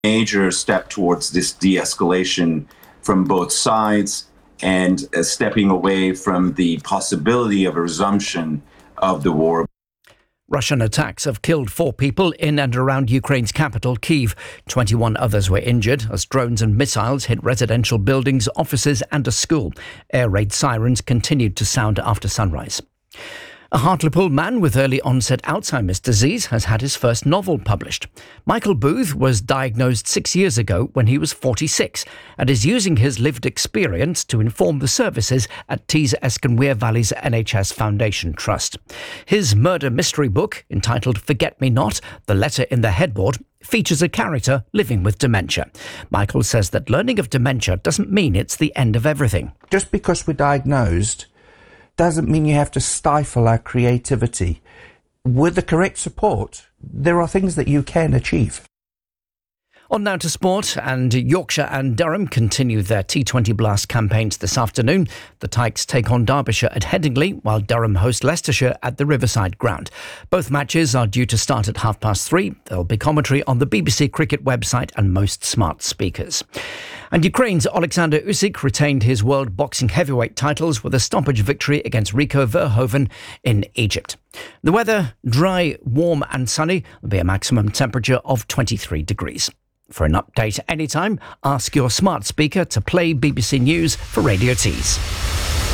major step towards this de-escalation from both sides and stepping away from the possibility of a resumption of the war. Russian attacks have killed 4 people in and around Ukraine's capital, Kyiv. 21 others were injured as drones and missiles hit residential buildings, offices and a school. Air raid sirens continued to sound after sunrise. A Hartlepool man with early onset Alzheimer's disease has had his first novel published. Michael Booth was diagnosed 6 years ago when he was 46 and is using his lived experience to inform the services at Tees Esconweir Valley's NHS Foundation Trust. His murder mystery book, entitled Forget Me Not, The Letter in the Headboard, features a character living with dementia. Michael says that learning of dementia doesn't mean it's the end of everything. Just because we're diagnosed doesn't mean you have to stifle our creativity. With the correct support, there are things that you can achieve. On now to sport, and Yorkshire and Durham continue their T20 Blast campaigns this afternoon. The Tykes take on Derbyshire at Headingley, while Durham host Leicestershire at the Riverside Ground. Both matches are due to start at 3:30. There'll be commentary on the BBC Cricket website and most smart speakers. And Ukraine's Alexander Usyk retained his world boxing heavyweight titles with a stoppage victory against Rico Verhoeven in Egypt. The weather, dry, warm and sunny. There'll be a maximum temperature of 23 degrees. For an update anytime, ask your smart speaker to play BBC News for Radio Tees.